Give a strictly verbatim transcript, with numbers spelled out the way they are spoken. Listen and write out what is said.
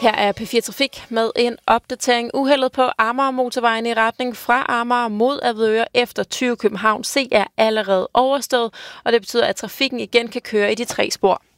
Her er P fire Trafik med en opdatering. Uheldet på Amager motorvejen i retning fra Amager mod Avedøre efter tyve København C er allerede overstået, og det betyder, at trafikken igen kan køre i de tre spor.